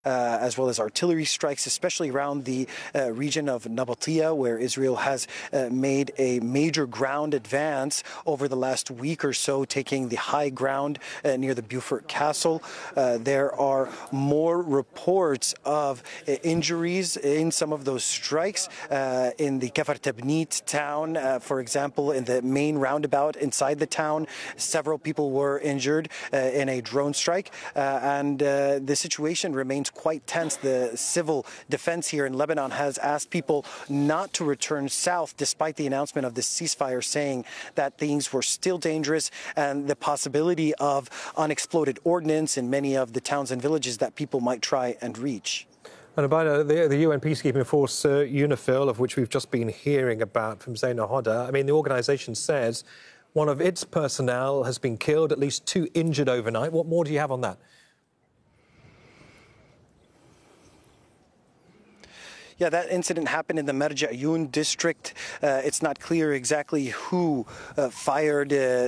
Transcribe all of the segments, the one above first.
as well as artillery strikes, especially around the region of Nabatea, where Israel has made a major ground advance over the last week or so, taking the high ground near the Beaufort Castle. There are more reports of injuries in some of those strikes. In the Kafar Tabnit town, for example, in the main roundabout inside the town, several people were injured in a drone strike, and the situation remains quite tense. The civil defense here in Lebanon has asked people not to return south despite the announcement of the ceasefire, saying that things were still dangerous and the possibility of unexploded ordnance in many of the towns and villages that people might try and reach. And about the UN peacekeeping force, UNIFIL, of which we've just been hearing about from Zaina Hoda, I mean, the organisation says one of its personnel has been killed, at least 2 injured overnight. What more do you have on that? Yeah, that incident happened in the Marj Ayoun district. It's not clear exactly who fired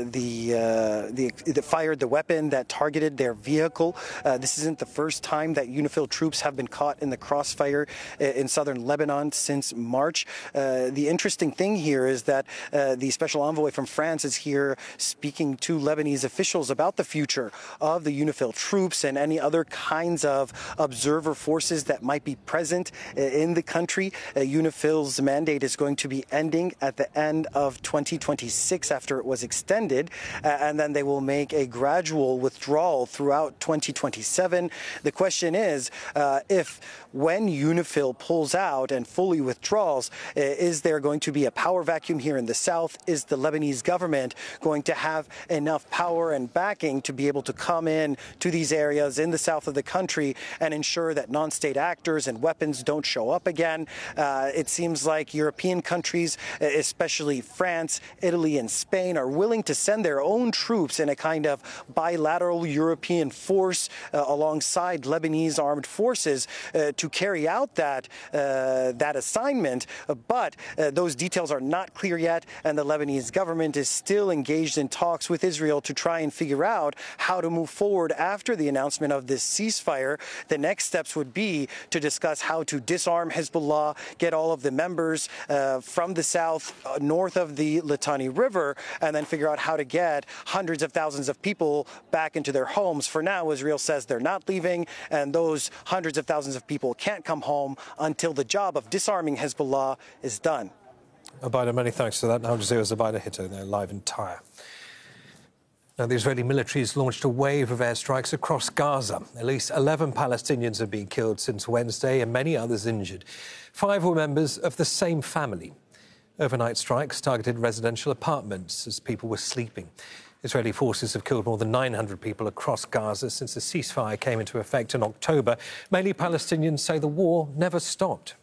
the weapon that targeted their vehicle. This isn't the first time that UNIFIL troops have been caught in the crossfire in southern Lebanon since March. The interesting thing here is that the special envoy from France is here speaking to Lebanese officials about the future of the UNIFIL troops and any other kinds of observer forces that might be present in the country. UNIFIL's mandate is going to be ending at the end of 2026 after it was extended, and then they will make a gradual withdrawal throughout 2027. The question is, if when UNIFIL pulls out and fully withdraws, is there going to be a power vacuum here in the south? Is the Lebanese government going to have enough power and backing to be able to come in to these areas in the south of the country and ensure that non-state actors and weapons don't show up again? It seems like European countries, especially France, Italy, and Spain, are willing to send their own troops in a kind of bilateral European force alongside Lebanese armed forces to carry out that assignment. But those details are not clear yet, and the Lebanese government is still engaged in talks with Israel to try and figure out how to move forward after the announcement of this ceasefire. The next steps would be to discuss how to disarm Hezbollah, get all of the members from the south, north of the Litani River, and then figure out how to get hundreds of thousands of people back into their homes. For now, Israel says they're not leaving, and those hundreds of thousands of people can't come home until the job of disarming Hezbollah is done. Abida, many thanks for that. Al Jazeera's Abida Hitto there, live in Tyre. Now, the Israeli military has launched a wave of airstrikes across Gaza. At least 11 Palestinians have been killed since Wednesday and many others injured. 5 were members of the same family. Overnight strikes targeted residential apartments as people were sleeping. Israeli forces have killed more than 900 people across Gaza since the ceasefire came into effect in October. Many Palestinians say the war never stopped.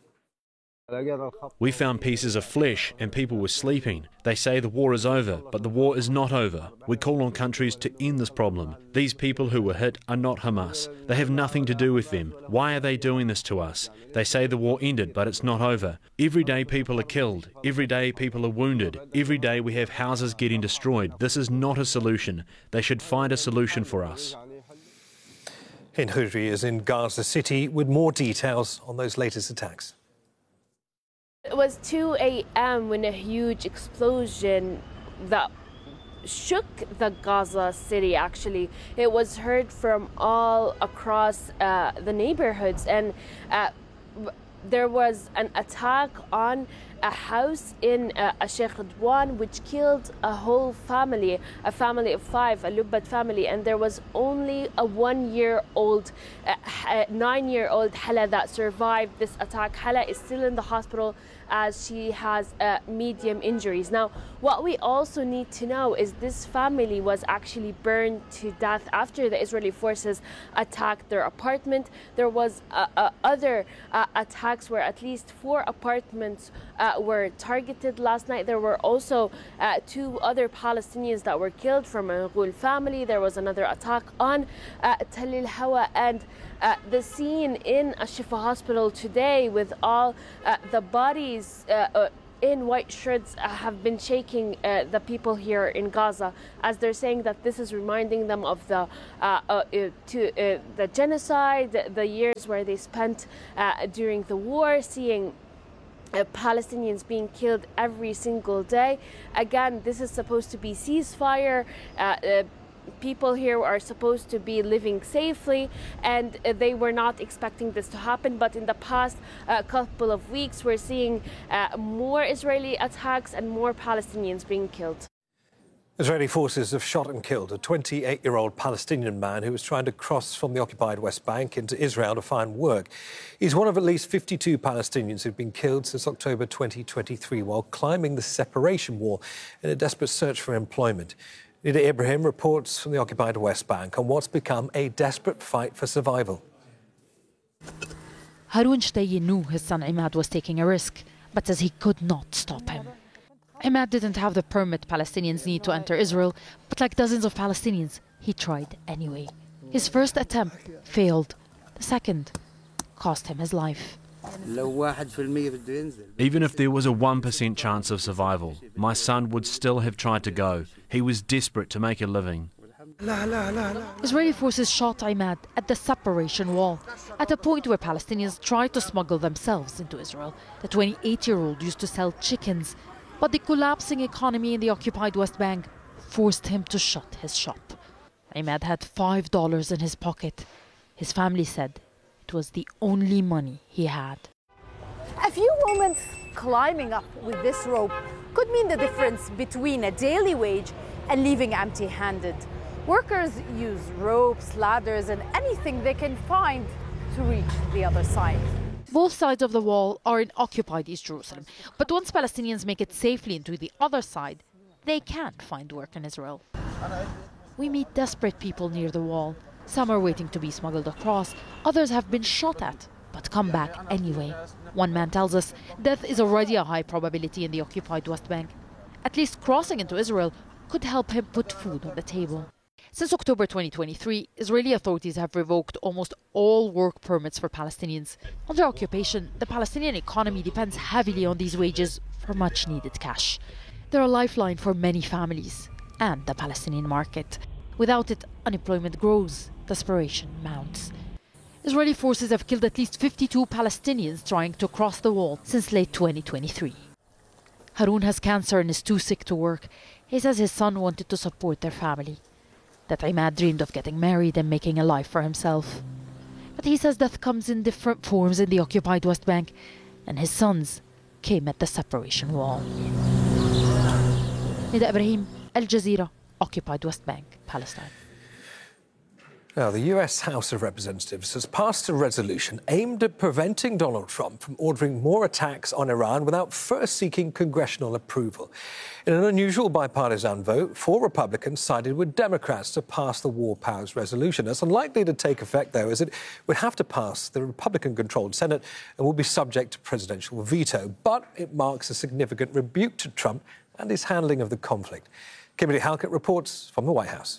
We found pieces of flesh and people were sleeping. They say the war is over, but the war is not over. We call on countries to end this problem. These people who were hit are not Hamas. They have nothing to do with them. Why are they doing this to us? They say the war ended, but it's not over. Every day people are killed. Every day people are wounded. Every day we have houses getting destroyed. This is not a solution. They should find a solution for us. Hind Hujri is in Gaza City with more details on those latest attacks. It was 2 a.m. when a huge explosion that shook the Gaza city, actually. It was heard from all across the neighborhoods, and there was an attack on a house in Sheikh Radwan, which killed a whole family, a family of 5, a Lubbat family, and there was only a 9-year-old Hala that survived this attack. Hala is still in the hospital as she has medium injuries. Now, what we also need to know is this family was actually burned to death after the Israeli forces attacked their apartment. There was other attacks where at least 4 apartments were targeted last night. There were also 2 other Palestinians that were killed from a Ghul family. There was another attack on Tel El Hawa, and the scene in Al-Shifa hospital today with all the bodies in white shirts have been shaking the people here in Gaza, as they're saying that this is reminding them of the genocide, the years where they spent during the war, seeing Palestinians being killed every single day. Again, this is supposed to be ceasefire. People here are supposed to be living safely, and they were not expecting this to happen. But in the past couple of weeks, we're seeing more Israeli attacks and more Palestinians being killed. Israeli forces have shot and killed a 28-year-old Palestinian man who was trying to cross from the occupied West Bank into Israel to find work. He's one of at least 52 Palestinians who've been killed since October 2023 while climbing the separation wall in a desperate search for employment. Nida Ibrahim reports from the occupied West Bank on what's become a desperate fight for survival. Haroon Shtayi knew his son Imad was taking a risk, but says he could not stop him. Imad didn't have the permit Palestinians need to enter Israel, but like dozens of Palestinians, he tried anyway. His first attempt failed. The second cost him his life. Even if there was a 1% chance of survival, my son would still have tried to go. He was desperate to make a living. Israeli forces shot Imad at the separation wall, at a point where Palestinians tried to smuggle themselves into Israel. The 28-year-old used to sell chickens, but the collapsing economy in the occupied West Bank forced him to shut his shop. Imad had $5 in his pocket. His family said it was the only money he had. A few moments climbing up with this rope could mean the difference between a daily wage and leaving empty-handed. Workers use ropes, ladders, and anything they can find to reach the other side. Both sides of the wall are in occupied East Jerusalem, but once Palestinians make it safely into the other side, they can't find work in Israel. We meet desperate people near the wall. Some are waiting to be smuggled across, others have been shot at, but come back anyway. One man tells us death is already a high probability in the occupied West Bank. At least crossing into Israel could help him put food on the table. Since October 2023, Israeli authorities have revoked almost all work permits for Palestinians. Under occupation, the Palestinian economy depends heavily on these wages for much needed cash. They're a lifeline for many families and the Palestinian market. Without it, unemployment grows, desperation mounts. Israeli forces have killed at least 52 Palestinians trying to cross the wall since late 2023. Haroon has cancer and is too sick to work. He says his son wanted to support their family, that Imad dreamed of getting married and making a life for himself. But he says death comes in different forms in the occupied West Bank, and his sons came at the separation wall. Nida Ibrahim, Al Jazeera, occupied West Bank, Palestine. Now, the US House of Representatives has passed a resolution aimed at preventing Donald Trump from ordering more attacks on Iran without first seeking congressional approval. In an unusual bipartisan vote, 4 Republicans sided with Democrats to pass the War Powers Resolution. It's unlikely to take effect, though, as it would have to pass the Republican-controlled Senate and will be subject to presidential veto. But it marks a significant rebuke to Trump and his handling of the conflict. Kimberly Halkett reports from the White House.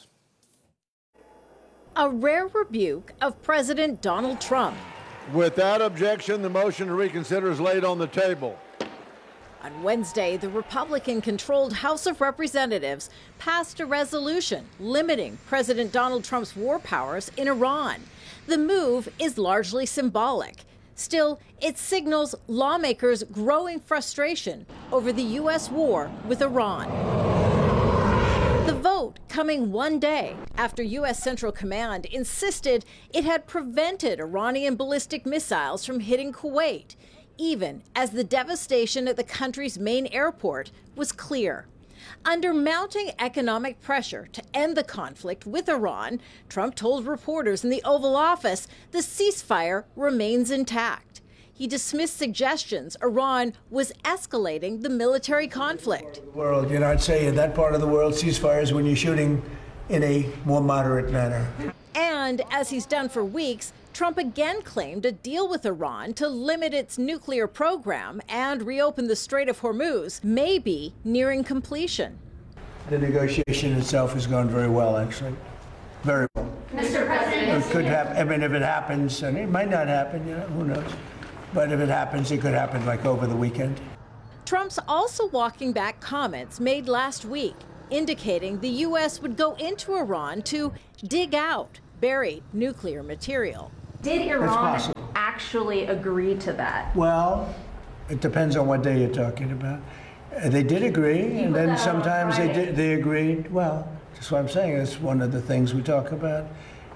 A rare rebuke of President Donald Trump. Without objection, the motion to reconsider is laid on the table. On Wednesday, the Republican-controlled House of Representatives passed a resolution limiting President Donald Trump's war powers in Iran. The move is largely symbolic. Still, it signals lawmakers' growing frustration over the U.S. war with Iran. The vote coming one day after U.S. Central Command insisted it had prevented Iranian ballistic missiles from hitting Kuwait, even as the devastation at the country's main airport was clear. Under mounting economic pressure to end the conflict with Iran, Trump told reporters in the Oval Office the ceasefire remains intact. He dismissed suggestions Iran was escalating the military conflict. I'd say in that part of the world, ceasefires when you're shooting in a more moderate manner. And as he's done for weeks, Trump again claimed a deal with Iran to limit its nuclear program and reopen the Strait of Hormuz may be nearing completion. The negotiation itself has gone very well, actually. Very well. Mr. President, it could happen. I mean, if it happens, and it might not happen, who knows? But if it happens, it could happen like over the weekend. Trump's also walking back comments made last week, indicating the U.S. would go into Iran to dig out buried nuclear material. Did Iran actually agree to that? Well, it depends on what day you're talking about. They did agree, and then sometimes they agreed. Well, that's what I'm saying. It's one of the things we talk about.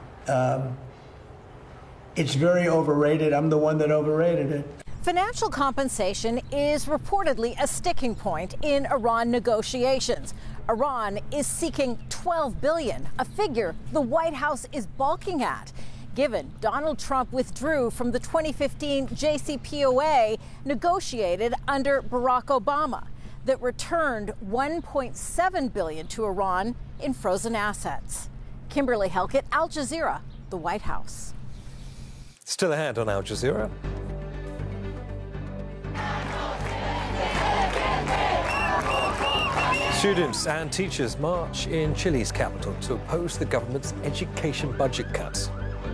It's very overrated. I'm the one that overrated it. Financial compensation is reportedly a sticking point in Iran negotiations. Iran is seeking $12 billion, a figure the White House is balking at, given Donald Trump withdrew from the 2015 JCPOA negotiated under Barack Obama that returned $1.7 billion to Iran in frozen assets. Kimberly Helkett, Al Jazeera, the White House. Still ahead on Al Jazeera. Students and teachers march in Chile's capital to oppose the government's education budget cuts.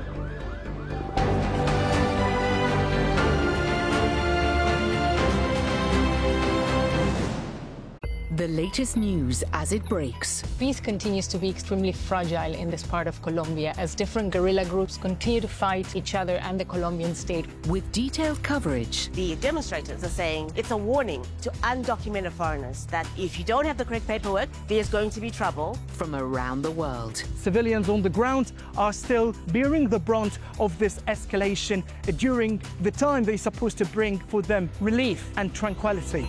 The latest news as it breaks. Peace continues to be extremely fragile in this part of Colombia as different guerrilla groups continue to fight each other and the Colombian state. With detailed coverage. The demonstrators are saying it's a warning to undocumented foreigners that if you don't have the correct paperwork, there's going to be trouble. From around the world. Civilians on the ground are still bearing the brunt of this escalation during the time they're supposed to bring for them relief and tranquility.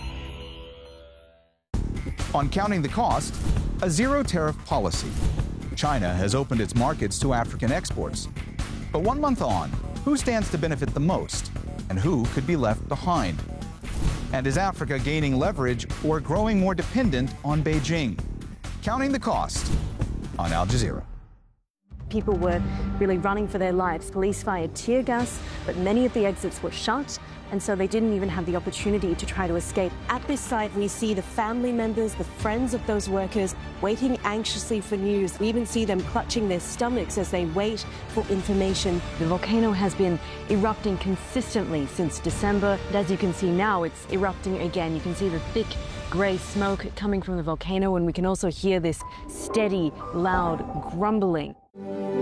On counting the cost, a zero-tariff policy. China has opened its markets to African exports. But 1 month on, who stands to benefit the most, and who could be left behind? And is Africa gaining leverage or growing more dependent on Beijing? Counting the cost on Al Jazeera. People were really running for their lives. Police fired tear gas, but many of the exits were shut, and so they didn't even have the opportunity to try to escape. At this site, we see the family members, the friends of those workers, waiting anxiously for news. We even see them clutching their stomachs as they wait for information. The volcano has been erupting consistently since December. And as you can see now, it's erupting again. You can see the thick grey smoke coming from the volcano, and we can also hear this steady, loud grumbling.